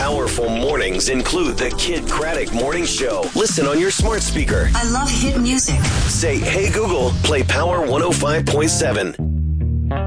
Powerful mornings include the Kid Craddock Morning Show. Listen on your smart speaker. I love hit music. Say, hey Google, play Power 105.7.